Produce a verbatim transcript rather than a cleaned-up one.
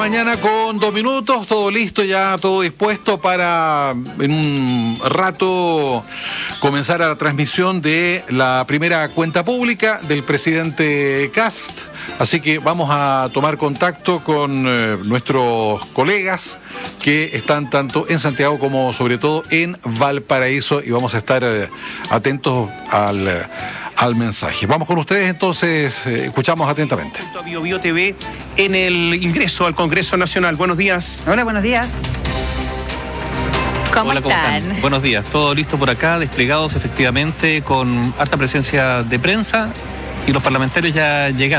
mañana con dos minutos, todo listo ya, todo dispuesto para en un rato comenzar la transmisión de la primera cuenta pública del presidente Kast. Así que vamos a tomar contacto con eh, nuestros colegas que están tanto en Santiago como sobre todo en Valparaíso y vamos a estar eh, atentos al... Eh, al mensaje. Vamos con ustedes entonces, eh, escuchamos atentamente. Bio Bio T V en el ingreso al Congreso Nacional. Buenos días. Hola, buenos días. ¿Cómo, Hola, ¿cómo están? están? Buenos días, todo listo por acá, desplegados efectivamente con harta presencia de prensa y los parlamentarios ya llegando.